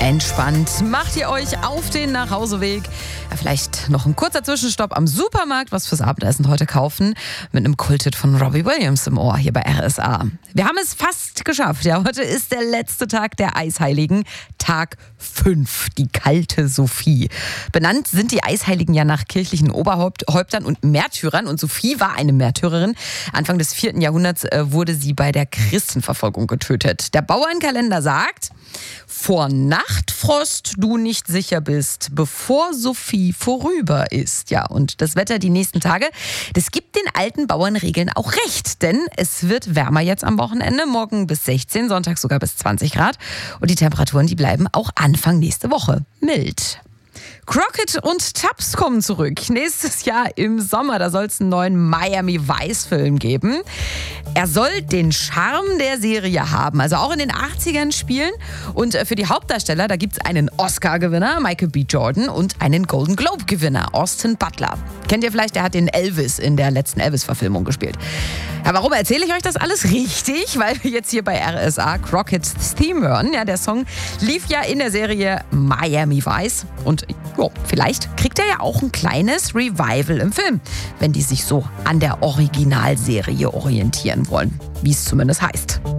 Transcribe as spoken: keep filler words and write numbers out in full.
Entspannt macht ihr euch auf den Nachhauseweg. Ja, vielleicht noch ein kurzer Zwischenstopp am Supermarkt, was fürs Abendessen heute kaufen. Mit einem Kulthit von Robbie Williams im Ohr hier bei R S A. Wir haben es fast geschafft. Ja, heute ist der letzte Tag der Eisheiligen. Tag fünf, die kalte Sophie. Benannt sind die Eisheiligen ja nach kirchlichen Oberhäuptern und Märtyrern. Und Sophie war eine Märtyrerin. Anfang des vierten Jahrhunderts äh, wurde sie bei der Christenverfolgung getötet. Der Bauernkalender sagt: Vor Nachtfrost du nicht sicher bist, bevor Sophie vorüber ist. Ja, und das Wetter die nächsten Tage, das gibt den alten Bauernregeln auch recht. Denn es wird wärmer jetzt am Wochenende. Morgen bis sechzehn, Sonntag sogar bis zwanzig Grad. Und die Temperaturen, die bleiben auch Anfang nächste Woche mild. Crockett und Tubbs kommen zurück. Nächstes Jahr im Sommer, da soll es einen neuen Miami Vice-Film geben. Er soll den Charme der Serie haben, also auch in den achtzigern spielen. Und für die Hauptdarsteller, da gibt es einen Oscar-Gewinner, Michael B. Jordan, und einen Golden Globe-Gewinner, Austin Butler. Kennt ihr vielleicht, der hat den Elvis in der letzten Elvis-Verfilmung gespielt. Ja, warum erzähle ich euch das alles? Richtig, weil wir jetzt hier bei R S A Crockett's Theme hören. Ja, der Song lief ja in der Serie Miami Vice. Und jo, vielleicht kriegt er ja auch ein kleines Revival im Film, wenn die sich so an der Originalserie orientieren wollen, wie es zumindest heißt.